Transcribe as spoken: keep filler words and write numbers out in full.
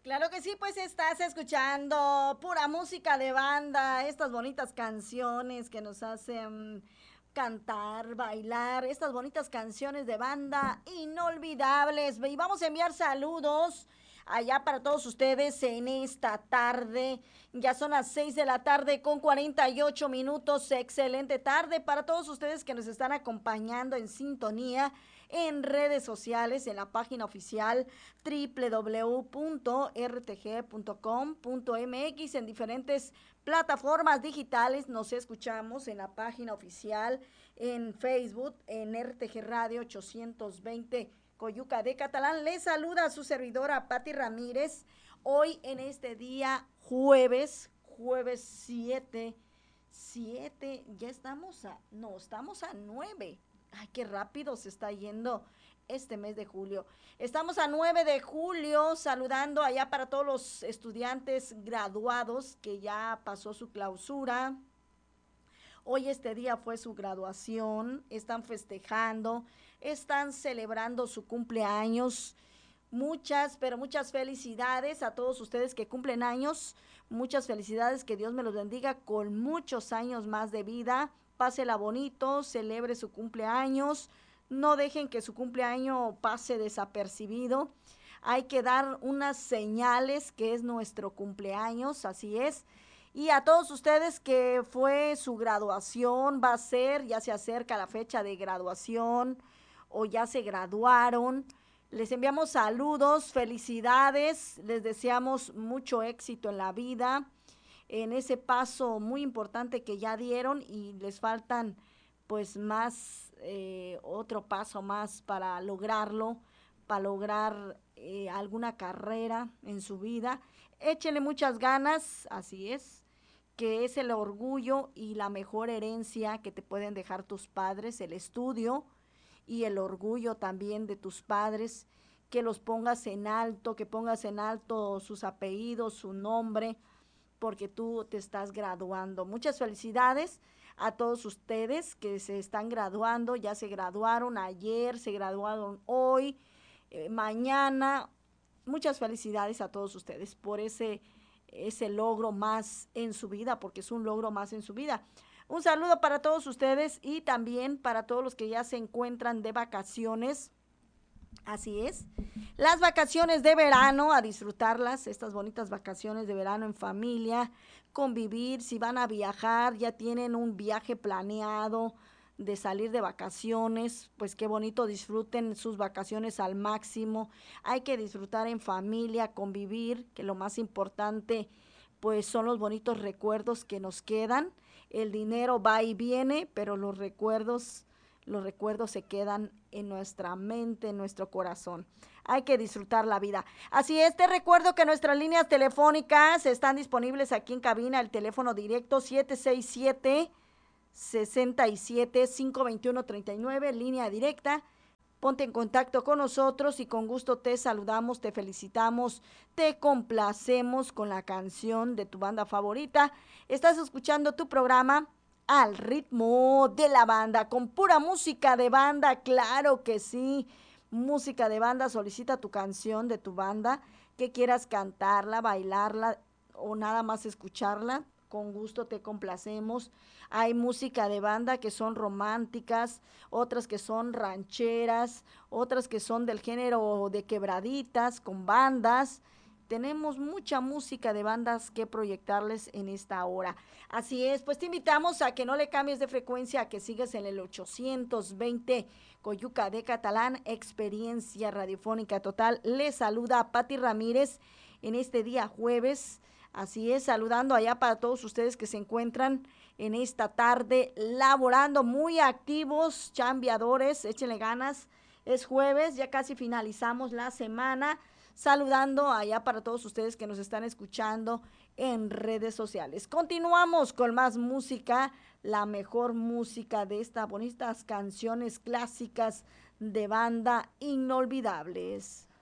Claro que sí, pues estás escuchando pura música de banda, estas bonitas canciones que nos hacen cantar, bailar, estas bonitas canciones de banda inolvidables. Y vamos a enviar saludos allá para todos ustedes en esta tarde. Ya son las seis de la tarde con cuarenta y ocho minutos. Excelente tarde para todos ustedes que nos están acompañando en sintonía en redes sociales, en la página oficial doble u doble u doble u punto r t g punto com punto m x, en diferentes plataformas digitales. Nos escuchamos en la página oficial, en Facebook, en R T G Radio ochocientos veinte Coyuca de Catalán. Les saluda a su servidora Patti Ramírez, hoy en este día jueves, jueves siete, siete, ya estamos a, no, estamos a nueve. Ay, qué rápido se está yendo este mes de julio. Estamos a nueve de julio, saludando allá para todos los estudiantes graduados que ya pasó su clausura. Hoy este día fue su graduación, están festejando, están celebrando su cumpleaños. Muchas, pero muchas felicidades a todos ustedes que cumplen años. Muchas felicidades, que Dios me los bendiga con muchos años más de vida. Pásela bonito, celebre su cumpleaños. No dejen que su cumpleaños pase desapercibido. Hay que dar unas señales que es nuestro cumpleaños, así es. Y a todos ustedes que fue su graduación, va a ser, ya se acerca la fecha de graduación o ya se graduaron. Les enviamos saludos, felicidades, les deseamos mucho éxito en la vida, en ese paso muy importante que ya dieron, y les faltan pues más, eh, otro paso más para lograrlo, para lograr eh, alguna carrera en su vida. Échenle muchas ganas, así es, que es el orgullo y la mejor herencia que te pueden dejar tus padres, el estudio y el orgullo también de tus padres, que los pongas en alto, que pongas en alto sus apellidos, su nombre, porque tú te estás graduando. Muchas felicidades a todos ustedes que se están graduando, ya se graduaron ayer, se graduaron hoy, eh, mañana. Muchas felicidades a todos ustedes por ese, ese logro más en su vida, porque es un logro más en su vida. Un saludo para todos ustedes y también para todos los que ya se encuentran de vacaciones. Así es, las vacaciones de verano, a disfrutarlas, estas bonitas vacaciones de verano en familia, convivir. Si van a viajar, ya tienen un viaje planeado de salir de vacaciones, pues qué bonito, disfruten sus vacaciones al máximo. Hay que disfrutar en familia, convivir, que lo más importante pues son los bonitos recuerdos que nos quedan. El dinero va y viene, pero los recuerdos los recuerdos se quedan en nuestra mente, en nuestro corazón. Hay que disfrutar la vida. Así es, te recuerdo que nuestras líneas telefónicas están disponibles aquí en cabina, el teléfono directo siete seis siete, seis siete, cinco dos uno, tres nueve, línea directa. Ponte en contacto con nosotros y con gusto te saludamos, te felicitamos, te complacemos con la canción de tu banda favorita. Estás escuchando tu programa Al Ritmo de la Banda, con pura música de banda, claro que sí. Música de banda, solicita tu canción de tu banda, que quieras cantarla, bailarla o nada más escucharla. Con gusto te complacemos. Hay música de banda que son románticas, otras que son rancheras, otras que son del género de quebraditas, con bandas. Tenemos mucha música de bandas que proyectarles en esta hora. Así es, pues te invitamos a que no le cambies de frecuencia, a que sigas en el ochocientos veinte Coyuca de Catalán, experiencia radiofónica total. Les saluda Patti Ramírez en este día jueves. Así es, saludando allá para todos ustedes que se encuentran en esta tarde laborando, muy activos, chambeadores, échenle ganas. Es jueves, ya casi finalizamos la semana. Saludando allá para todos ustedes que nos están escuchando en redes sociales. Continuamos con más música, la mejor música de estas bonitas canciones clásicas de banda inolvidables.